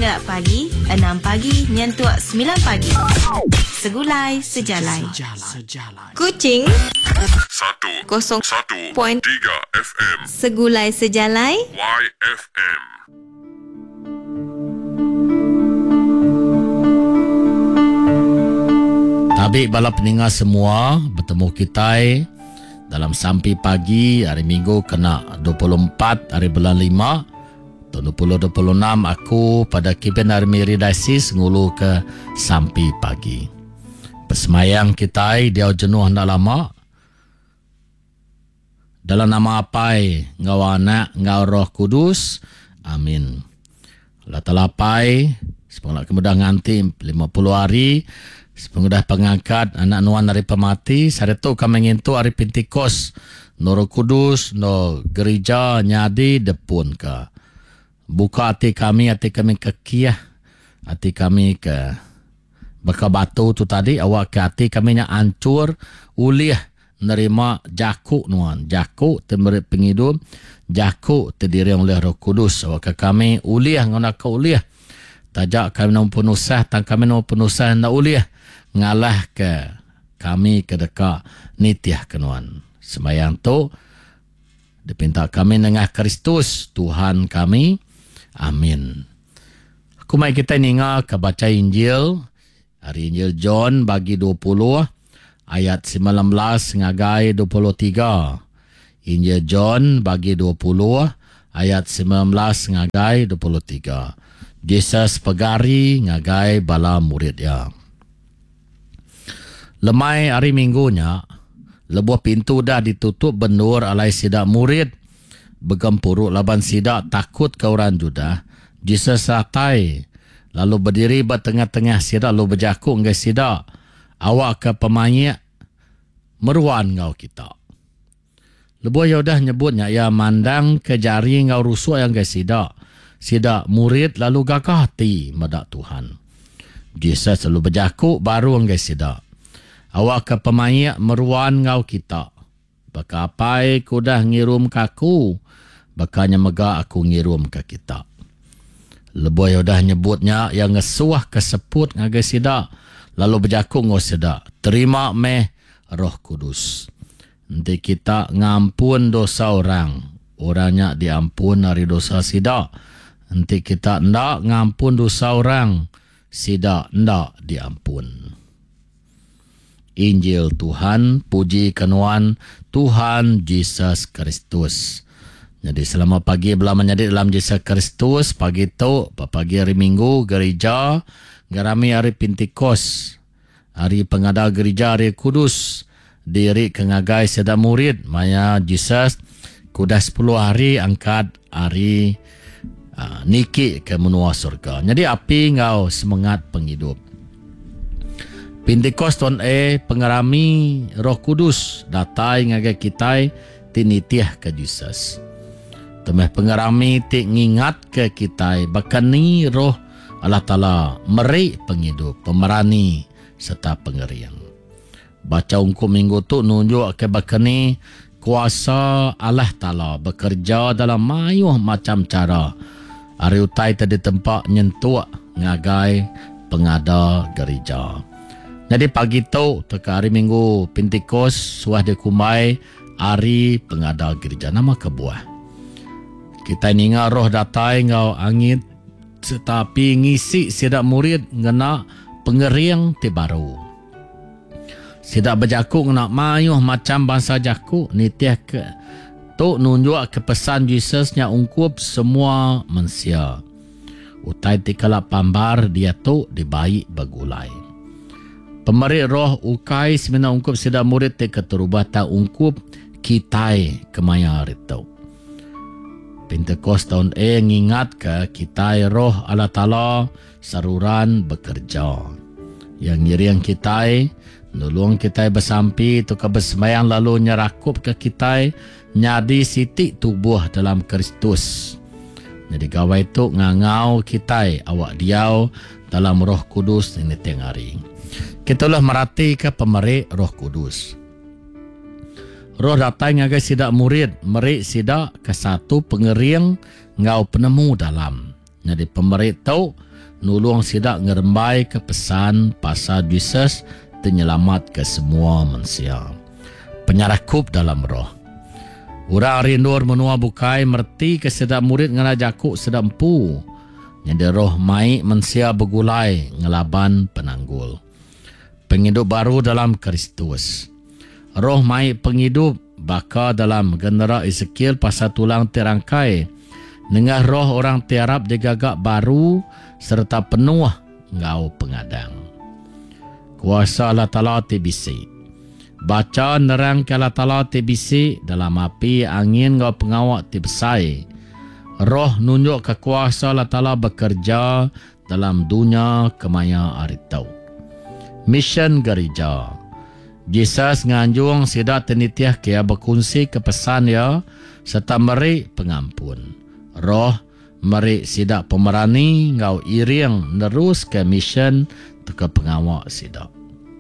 setiap pagi 6 pagi nyentuak 9 pagi. Segulai Sejalai. Kuching 101.3 FM. Segulai Sejalai YFM. Tabik bala pendengar semua, bertemu kita dalam Sampai Pagi hari Minggu kena 24 hari bulan 5 tahun 2026. Aku pada Kipen Army Diocese ngulu ke Sampai Pagi. Persemayang kita dia jenuh hendak lama. Dalam nama apa ngau anak ngau Roh Kudus. Amin. Allah talapai sepuluh kemudah nganti 50 hari. Pengudah pengangkat anak nuan dari pemati. Saya tu kami ngintu hari Pentikos. Noro Kudus, no gereja nyadi depun ka. Buka hati kami ke hati kami ke baka batu tu tadi. Awak ke hati kami nya ancur. Uliah nerima jaku nuan. Jaku temeri penghidup. Jaku terdiri oleh Roh Kudus. Awak ke kami uliah ngonak ke uliah. Tajak kami nak penusah. Tang kami nak penusah nak uliah. Ngalah ke kami ke dekat nitiah kenuan. Sembayang tu dipinta kami dengan Kristus Tuhan kami. Amin. Aku mai kita ninga ke baca Injil. Hari Injil John bagi 20 ayat 19 ngagai 23. Injil John bagi 20 ayat 19 ngagai 23. Jesus pegari ngagai bala murid ya. Lemai hari minggunya, lebuh pintu dah ditutup benur alai sidak murid. Begempuruk laban sidak takut ke orang Judah. Jesus satai. Lalu berdiri bertengah-tengah sidak lalu berjakuk ke sidak. Awak ke pemanyak meruan ngau kita. Lebuh Yaudah nyebutnya ia mandang ke jari ngau rusuk yang ke sidak. Sidak murid lalu gagah hati medak Tuhan. Jesus lalu berjakuk baru ke sidak. Awak ke pemayak meruan ngau kita. Baka apai ku dah ngirum kaku. Bakanya mega aku ngirum ke kita. Lebuh Yaudah nyebutnya yang ngesuah keseput ngagai sidak. Lalu berjakuk ngau sidak. Terima meh Roh Kudus. Nanti kita ngampun dosa orang. Orangnya diampun dari dosa sidak. Nanti kita ndak ngampun dosa orang. Sidak ndak diampun. Injil Tuhan, puji kenuan Tuhan Yesus Kristus. Jadi selama pagi belah menjadi dalam Yesus Kristus, pagi tu, pagi hari Minggu, gereja, garami hari Pentikos, hari pengada gereja, hari Kudus, diri kengagai sedang murid, maya Yesus, kudah 10 hari angkat hari niki ke menua surga. Jadi api ngau semangat penghidup. Pentikos tuan pengarami Roh Kudus datai ngagai kita tinitiah ke Jesus. Temeh pengarami ti ngingat ke kita bakani Roh Allah Taala meri penghidup, pemerani serta pengerian. Baca ungkup minggu tu nunjuk ke bakani kuasa Allah Taala bekerja dalam mayuh macam cara. Hari utai tadi tempat nyentuh ngagai pengada gereja. Jadi pagi tu teka hari Minggu Pentikos suah dikumai hari pengada gereja nama kebuah. Kita ninga roh datai ngau angit tetapi ngisi sidak murid ngena pengeriang ti baru. Sidak berjakuk ngena mayuh macam bangsa jakuk nitiah ke tu nunjuk ke pesan Yesusnya ungkup semua manusia. Utai ti kalap pambar dia tu dibaik bagulai. Pemerik roh ukai semena ungkup sidak murid te keterubah tak ungkup kitai kemaya itu. Pentekos tahun ngingat ke kitai roh Allah Ta'ala saruran bekerja. Yang ngiriang kitai, nulung kitai bersampi tu ke bersemayang lalu nyerakup ke kitai nyadi siti tubuh dalam Kristus. Jadi gawai tu ngangau kitai awak diau dalam Roh Kudus ini tengari. Kitalah merati ke pemerik Roh Kudus. Roh datang ngagai sidak murid, merik sidak ke satu pengeriang ngau penemu dalam. Jadi pemerik tu nulung sidak ngerembai ke pesan pasal Jesus menyelamat ke semua manusia. Penyarakup dalam roh. Urang rindur menua bukai merti ke sedap murid ngana jakuk sedap empu. Nyada roh mai manusia bergulai ngelaban penanggul. Penghidup baru dalam Kristus. Roh mai penghidup baka dalam genera Ezekiel pasal tulang terangkai. Dengan roh orang tiarap digagak baru serta penuh ngau pengadang. Kuasa Allah Ta'ala tibisi. Baca nerang ke Allah Ta'ala tibisi dalam api angin ngau pengawak tibesai. Roh nunjuk ke kuasa Allah Ta'ala bekerja dalam dunia kemaya aritau. Mission gereja. Jesus nganjung sidak tenitiah kia berkongsi ke pesan ya serta meri pengampun. Roh meri sidak pemerani ngau iring nerus ke mission ke pengawak sidak.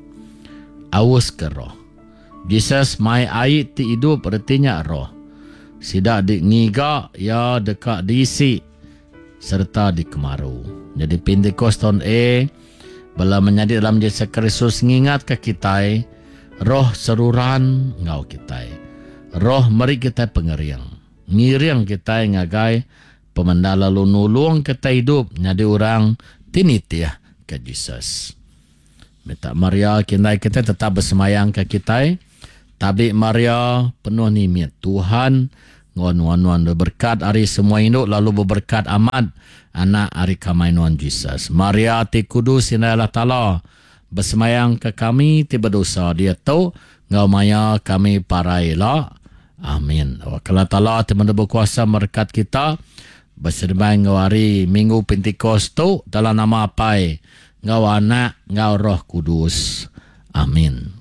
Awas ke roh. Jesus mai ait ti hidup artinya roh. Sidak di ngiga ya dekat diisi serta di kemaru. Jadi Pentecost tahun bila menjadi dalam Yesus Kristus ngingat ke kita roh seruran ngau kita. Roh meri kita pengeriang. Ngiriang kita ngagai pemenda lalu nulung kita hidup jadi orang tinitiah ke Jesus. Minta Maria kita tetap bersemayang ke kita. Tapi Maria penuh nimit Tuhan ngon berkat hari semua hidup lalu berberkat amat anak hari kamainuan Jesus. Maria ti kudus inai Allah Ta'ala bersemayang ke kami ti berdosa dia tahu ngau maya kami parailah. Amin. Kalau Allah Ta'ala berkuasa berkat kita bersedemai ngau hari Minggu Pentecost tu dalam nama apa ngau anak ngau Roh Kudus. Amin.